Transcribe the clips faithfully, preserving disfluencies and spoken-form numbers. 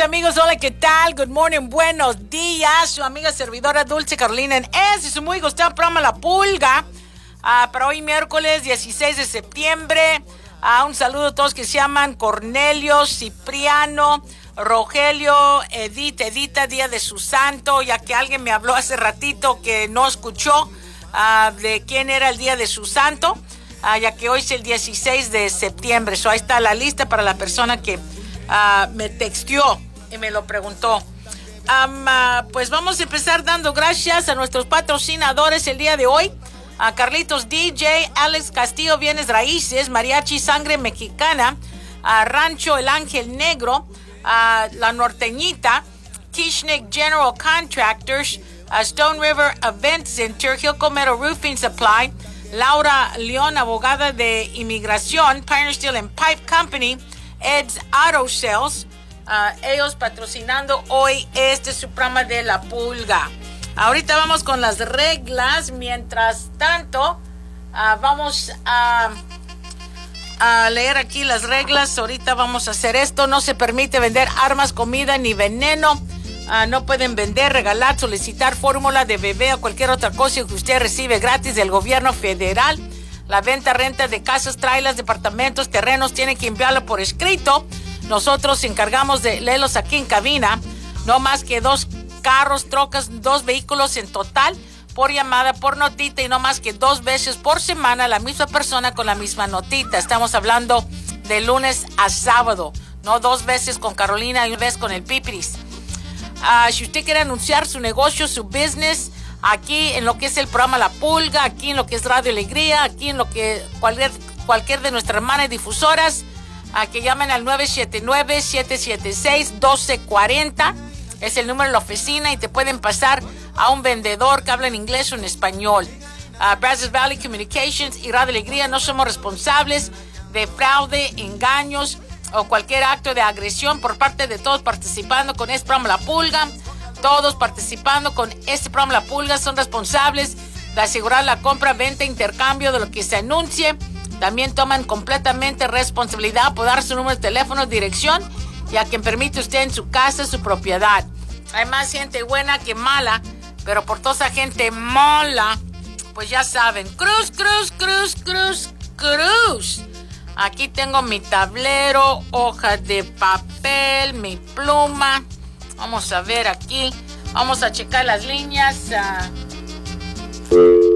amigos, hola, ¿qué tal? Good morning, buenos días. Su amiga servidora Dulce Carolina en es y su muy gustado programa La Pulga. Uh, para hoy miércoles dieciséis de septiembre. Uh, un saludo a todos que se llaman Cornelio, Cipriano, Rogelio, Edith, Edita, día de su santo, ya que alguien me habló hace ratito que no escuchó uh, de quién era el día de su santo, uh, ya que hoy es el dieciséis de septiembre. So, ahí está la lista para la persona que uh, me texteó y me lo preguntó. Um, uh, pues vamos a empezar dando gracias a nuestros patrocinadores el día de hoy. A Carlitos D J, Alex Castillo, Bienes Raíces, Mariachi Sangre Mexicana, a Rancho El Ángel Negro, a La Norteñita, Kishnik General Contractors, a Stone River Event Center, Gilco Metal Roofing Supply, Laura León, abogada de inmigración, Pioneer Steel and Pipe Company, Ed's Auto Sales, uh, ellos patrocinando hoy este su programa de La Pulga. Ahorita vamos con las reglas. Mientras tanto, uh, vamos a, a leer aquí las reglas. Ahorita vamos a hacer esto. No se permite vender armas, comida ni veneno. Uh, no pueden vender, regalar, solicitar fórmula de bebé o cualquier otra cosa que usted recibe gratis del gobierno federal. La venta, renta de casas, trailers, departamentos, terrenos, tiene que enviarlo por escrito. Nosotros nos encargamos de leerlos aquí en cabina. No más que dos carros, trocas, dos vehículos en total por llamada, por notita, y no más que dos veces por semana la misma persona con la misma notita. Estamos hablando de lunes a sábado, no dos veces con Carolina y una vez con el Pipiris. Uh, si usted quiere anunciar su negocio, su business, aquí en lo que es el programa La Pulga, aquí en lo que es Radio Alegría, aquí en lo que cualquier, cualquier de nuestras hermanas difusoras, uh, que llamen al nueve siete nueve, siete siete seis, uno dos cuatro cero. Es el número de la oficina y te pueden pasar a un vendedor que habla en inglés o en español. Uh, Brazos Valley Communications y Radio Alegría no somos responsables de fraude, engaños o cualquier acto de agresión por parte de todos participando con este programa La Pulga. Todos participando con este programa La Pulga son responsables de asegurar la compra, venta, intercambio de lo que se anuncie. También toman completamente responsabilidad por dar su número de teléfono, dirección y a quien permite usted en su casa, su propiedad. Hay más gente buena que mala, pero por toda esa gente mala, pues ya saben, cruz, cruz, cruz, cruz, cruz. Aquí tengo mi tablero, hoja de papel, mi pluma. Vamos a ver aquí, vamos a checar las líneas. Uh,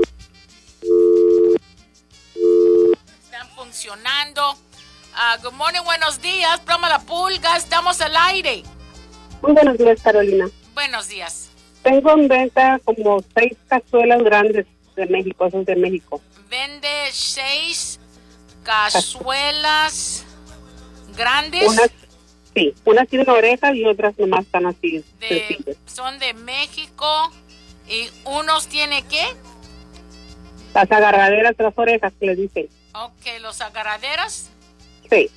están funcionando. Uh, good morning, buenos días, programa La Pulga, estamos al aire. Muy buenos días, Carolina. Buenos días. Tengo en venta como seis cazuelas grandes de México, esos de México. ¿Vende seis cazuelas grandes? Unas, sí, unas tienen orejas y otras nomás están así. De, son de México. ¿Y unos tiene qué? Las agarraderas de las orejas que les dicen. Ok, ¿los agarraderas? Sí.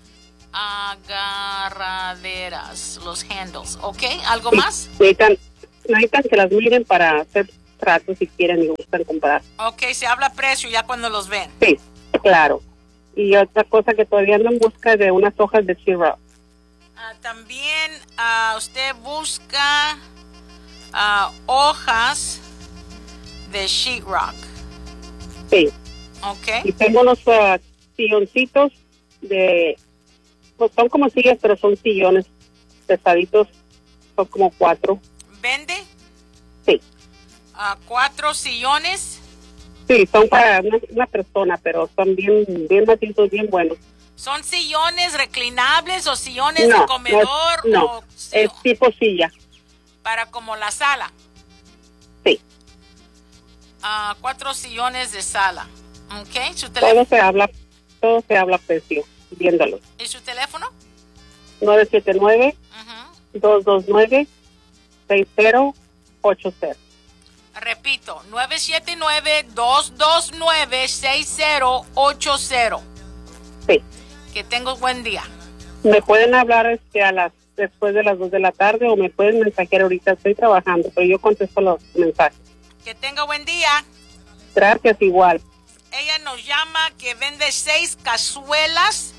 Agarraderas, los handles, ¿ok? ¿Algo sí. más? Necesitan, necesitan que las miren para hacer tratos si quieren y gustan comprar. Ok, se habla precio ya cuando los ven. Sí, claro. Y otra cosa que todavía ando en busca de unas hojas de sheetrock. Uh, también uh, usted busca uh, hojas de sheetrock. Sí. Ok. Y tengo unos uh, silloncitos de, pues son como sillas, pero son sillones pesaditos, son como cuatro. ¿Vende? Sí. Uh, ¿Cuatro sillones? Sí, son para una, una persona, pero son bien, bien macizos, bien buenos. ¿Son sillones reclinables o sillones no, de comedor? No, o no es tipo silla. Para como la sala. Sí. Uh, cuatro sillones de sala. Ok, ¿su teléfono? Todo se habla, todo se habla precio, viéndolo. ¿Y su teléfono? nueve siete nueve, dos dos nueve, seis cero ocho cero. Repito, nueve siete nueve, dos dos nueve, seis cero ocho cero. Sí. Que tengas buen día. Me pueden hablar este, a las después de las dos de la tarde o me pueden mensajear ahorita. Estoy trabajando, pero yo contesto los mensajes. Que tenga buen día. Gracias, igual. Ella nos llama que vende seis cazuelas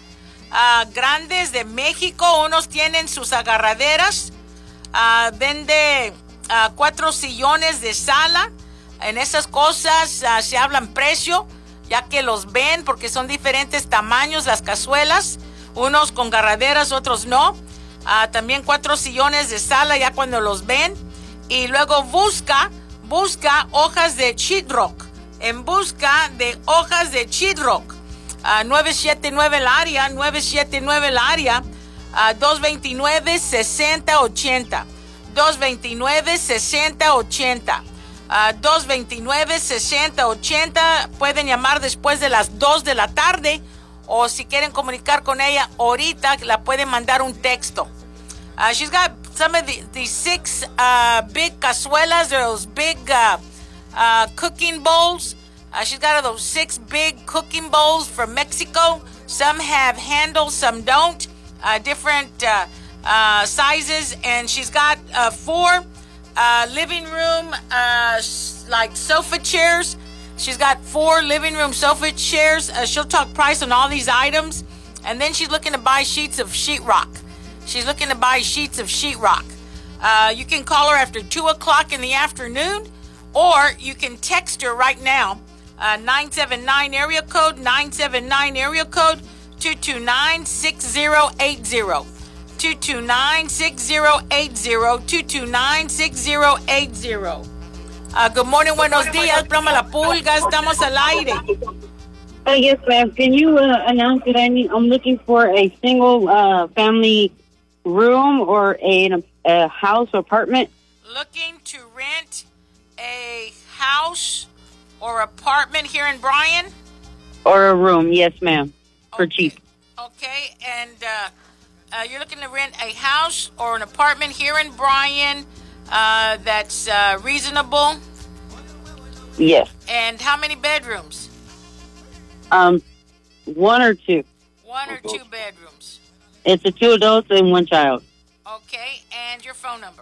uh, grandes de México. Unos tienen sus agarraderas. Uh, vende uh, cuatro sillones de sala. En esas cosas uh, se hablan precio, ya que los ven porque son diferentes tamaños las cazuelas. Unos con agarraderas, otros no. Uh, también cuatro sillones de sala ya cuando los ven. Y luego busca, busca hojas de sheetrock. En busca de hojas de sheetrock. Uh, nueve siete nueve el área, nueve siete nueve el área. Uh, dos veintinueve, sesenta ochenta. dos veintinueve, sesenta ochenta. Uh, dos veintinueve, sesenta ochenta. Pueden llamar después de las dos de la tarde. O si quieren comunicar con ella ahorita, la pueden mandar un texto. Uh, she's got some of the, the six uh, big cazuelas, those big uh, uh, cooking bowls. Uh, she's got those six big cooking bowls from Mexico. Some have handles, some don't. Uh, different uh, uh, sizes. And she's got uh, four uh, living room uh, like sofa chairs. She's got four living room sofa chairs. Uh, she'll talk price on all these items. And then she's looking to buy sheets of sheetrock. She's looking to buy sheets of sheetrock. Uh, you can call her after two o'clock in the afternoon, or you can text her right now. Uh, nine seven nine area code, nine seven nine area code, two two nine, six zero eight zero. two two nine, six zero eight zero. two two nine, six zero eight zero. Uh, good morning, buenos días, programa La Pulga, estamos al aire. Uh, yes, ma'am. Can you uh, announce that I need, I'm looking for a single uh, family room or a, a house or apartment? Looking to rent a house or apartment here in Bryan? Or a room, yes, ma'am, for okay. cheap. Okay, and uh, uh, you're looking to rent a house or an apartment here in Bryan uh, that's uh, reasonable? Yes. And how many bedrooms? Um, one or two. One or two bedrooms. It's a two adults and one child. Okay, and your phone number?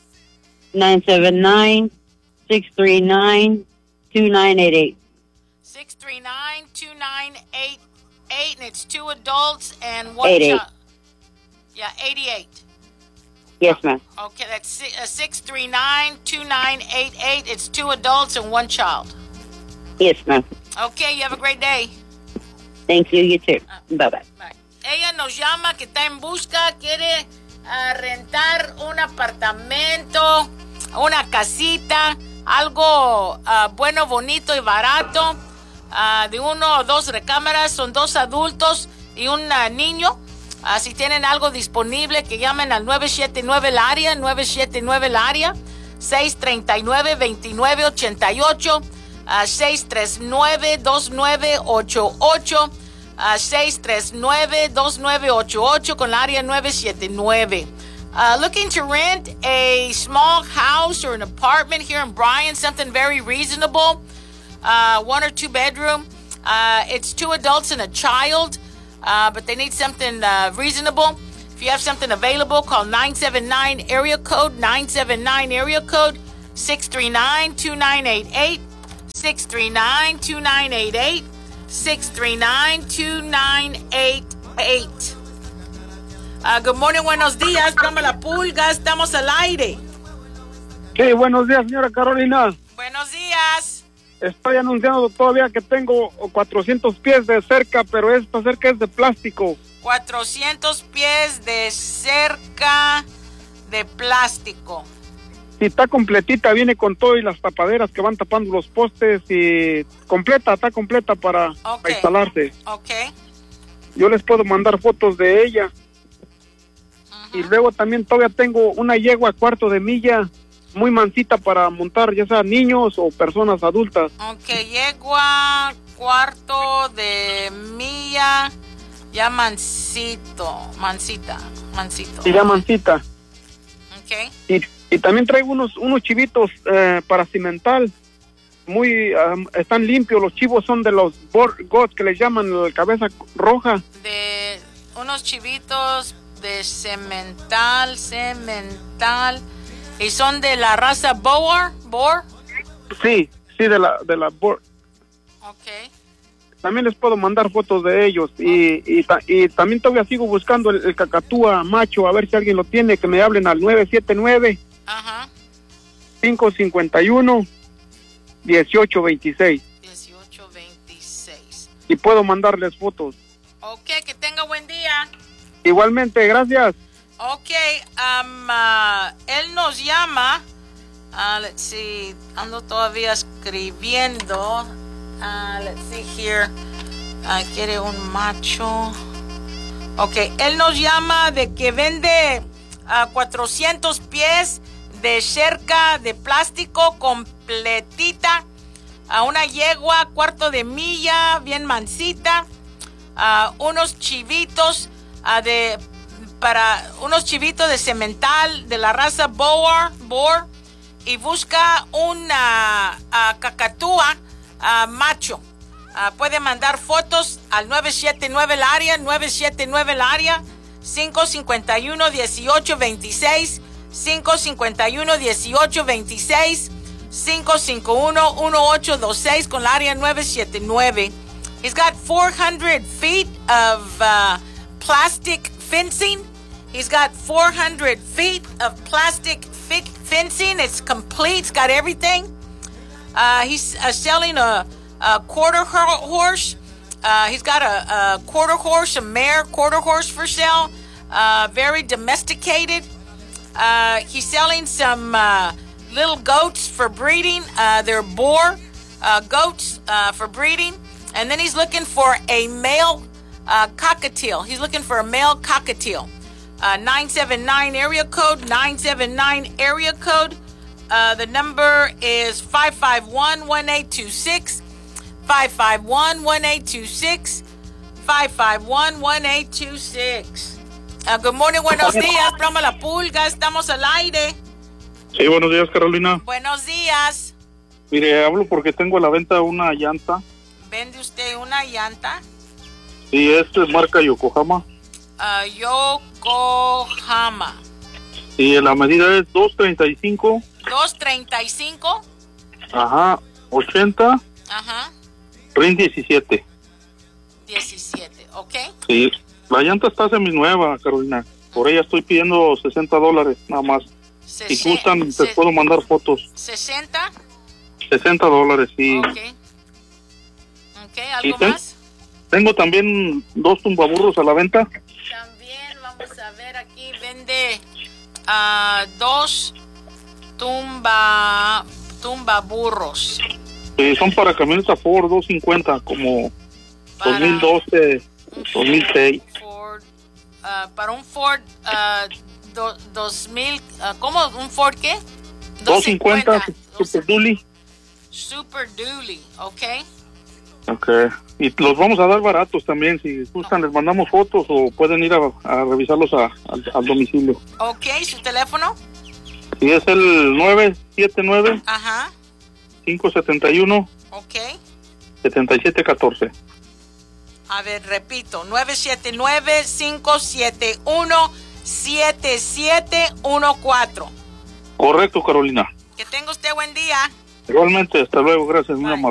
nine seven nine, six three nine, two nine eight eight. six three nine, two nine eight eight, and it's two adults and one eighty-eight. child. Yeah, eighty-eight. Yes, ma'am. Okay, that's six three nine, two nine eight eight. It's two adults and one child. Yes, ma'am. Okay, you have a great day. Thank you, you too. Uh, Bye-bye. Bye. Ella nos llama que está en busca, quiere uh, rentar un apartamento, una casita, algo uh, bueno, bonito y barato, uh, de uno o dos recámaras, son dos adultos y un uh, niño. Uh, si tienen algo disponible, que llamen al nueve siete nueve el área, nueve siete nueve el área, seis tres nueve, dos nueve ocho ocho, uh, seis tres nueve, dos nueve ocho ocho, uh, seis tres nueve, dos nueve ocho ocho con la área nueve siete nueve. Uh, looking to rent a small house or an apartment here in Bryan, something very reasonable, uh, one or two bedroom. Uh, it's two adults and a child. Uh, but they need something uh, reasonable. If you have something available, call nine seven nine area code, nine seven nine area code, six three nine, two nine eight eight, six three nine, two nine eight eight, six three nine, two nine eight eight. Uh, good morning, buenos días, programa La Pulga, estamos al aire. Sí, buenos días, señora Carolina. Buenos días. Estoy anunciando todavía que tengo cuatrocientos pies de cerca, pero esta cerca es de plástico. cuatrocientos pies de cerca de plástico. Sí, está completita, viene con todo y las tapaderas que van tapando los postes y completa, está completa para, okay. para instalarse. Ok. Yo les puedo mandar fotos de ella. Uh-huh. Y luego también todavía tengo una yegua cuarto de milla, muy mansita para montar, ya sea niños o personas adultas. Ok, yegua, cuarto de milla, ya mansito, mansita, mansito. Sí, ya mansita. Ok. Y, y también traigo unos unos chivitos eh, para cimental, muy, um, están limpios, los chivos son de los goats que les llaman la cabeza roja. De unos chivitos de cemental, cemental. ¿Y son de la raza Boer? ¿Boer? Sí, sí, de la, de la Boer. Ok. también les puedo mandar fotos de ellos. Y, y, ta- y también todavía sigo buscando el, el cacatúa macho, a ver si alguien lo tiene, que me hablen al nueve siete nueve, Ajá. cinco cinco uno, uno ocho dos seis. dieciocho veintiséis. Y puedo mandarles fotos. Ok, que tenga buen día. Igualmente, gracias. Ok, um, uh, él nos llama. Uh, let's see, ando todavía escribiendo. Uh, let's see here. Uh, quiere un macho. Ok, él nos llama de que vende uh, cuatrocientos pies de cerca de plástico completita. A una yegua, cuarto de milla, bien mansita. Uh, unos chivitos uh, de para unos chivitos de cemental de la raza Boer, Boer, y busca una uh, cacatúa uh, macho. Uh, puede mandar fotos al nueve siete nueve el área, nueve siete nueve el área, cinco cinco uno, uno ocho dos seis, cinco cinco uno, uno ocho dos seis, cinco cinco uno, uno ocho dos seis con la área nueve siete nueve. He's got four hundred feet of uh, plastic fencing. He's got four hundred feet of plastic fit fencing. It's complete. It's got everything. Uh, he's uh, selling a, a quarter ho- horse. Uh, he's got a, a quarter horse, a mare quarter horse for sale. Uh, very domesticated. Uh, he's selling some uh, little goats for breeding. Uh, they're boar uh, goats uh, for breeding. And then he's looking for a male uh, cockatiel. He's looking for a male cockatiel. Uh, nine seven nine area code, nine seven nine area code. Uh, the number is five five one, one eight two six, five five one, one eight two six, five five one, one eight two six. Uh, good morning, buenos días, Broma La Pulga, estamos al aire. Sí, buenos días, Carolina. Buenos días. Mire, hablo porque tengo a la venta una llanta. ¿Vende usted una llanta? Sí, esta es marca Yokohama. Uh, Yokohama. Y la medida es dos treinta y cinco. dos treinta y cinco. Ajá, ochenta. Ajá. Rin diecisiete. diecisiete, ¿ok? Sí, la llanta está seminueva, Carolina. Por ella estoy pidiendo sesenta dólares, nada más. Si Sesen- gustan, se- te puedo mandar fotos. ¿sesenta? sesenta dólares, sí. Ok. Ok, ¿algo ¿Y más? Tengo también dos tumbaburros a la venta. También vamos a ver aquí, vende ah, dos tumba, tumba burros. Sí, son para camioneta Ford doscientos cincuenta, como Para dos mil doce, un dos mil seis. Ford, ah, para un Ford ah, do- dos mil, ah, ¿cómo? ¿Un Ford qué? doscientos cincuenta, Super Dually. Super Dually, ok. Ok, y los vamos a dar baratos también. Si gustan, les mandamos fotos o pueden ir a, a revisarlos a, al, al domicilio. Ok, ¿su teléfono? Y es el nueve siete nueve, Ajá, cinco siete uno, ok. siete siete uno cuatro. A ver, repito, nueve siete nueve, cinco siete uno, siete siete uno cuatro. Correcto, Carolina. Que tenga usted buen día. Igualmente, hasta luego, gracias, muy Bye. amable.